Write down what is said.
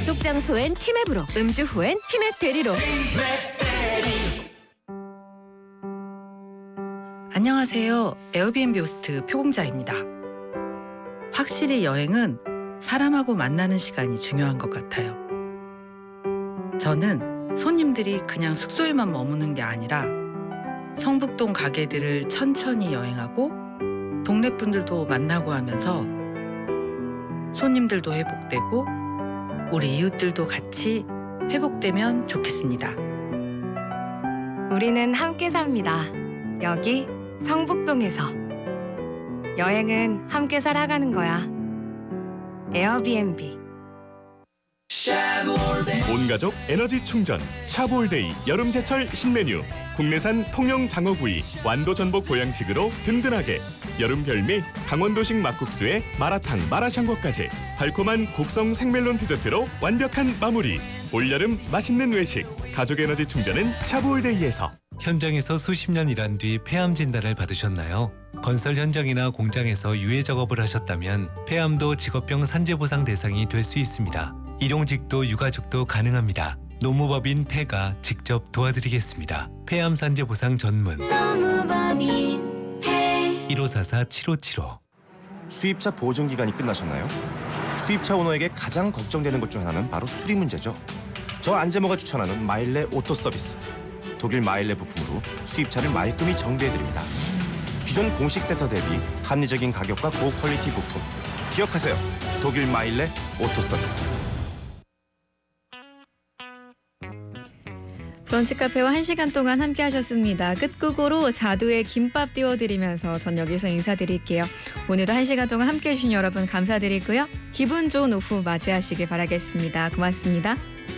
약속 장소엔 티맵으로, 음주 후엔 티맵 대리로. 안녕하세요. 에어비앤비 호스트 표공자입니다. 확실히 여행은 사람하고 만나는 시간이 중요한 것 같아요. 저는 손님들이 그냥 숙소에만 머무는 게 아니라 성북동 가게들을 천천히 여행하고 동네 분들도 만나고 하면서 손님들도 회복되고 우리 이웃들도 같이 회복되면 좋겠습니다. 우리는 함께 삽니다. 여기 성북동에서. 여행은 함께 살아가는 거야. 에어비앤비. 온가족 에너지 충전 샤볼데이 여름제철 신메뉴. 국내산 통영 장어구이 완도 전복 보양식으로 든든하게. 여름 별미 강원도식 막국수에 마라탕 마라샹궈까지 달콤한 곡성 생멜론 디저트로 완벽한 마무리. 올여름 맛있는 외식 가족 에너지 충전은 샤볼데이에서. 현장에서 수십 년 일한 뒤 폐암 진단을 받으셨나요? 건설 현장이나 공장에서 유해 작업을 하셨다면 폐암도 직업병 산재보상 대상이 될 수 있습니다. 일용직도 유가족도 가능합니다. 노무법인 폐가 직접 도와드리겠습니다. 폐암 산재보상 전문 노무법인 폐 1544-7575. 수입차 보증 기간이 끝나셨나요? 수입차 오너에게 가장 걱정되는 것 중 하나는 바로 수리 문제죠. 저 안재모가 추천하는 마일레 오토 서비스. 독일 마일레 부품으로 수입차를 말끔히 정비해드립니다. 기존 공식 센터 대비 합리적인 가격과 고퀄리티 부품. 기억하세요. 독일 마일레 오토 서비스. 브런치 카페와 1시간 동안 함께 하셨습니다. 끝곡으로 자두의 김밥 띄워드리면서 전 여기서 인사드릴게요. 오늘도 1시간 동안 함께 해주신 여러분 감사드리고요. 기분 좋은 오후 맞이하시길 바라겠습니다. 고맙습니다.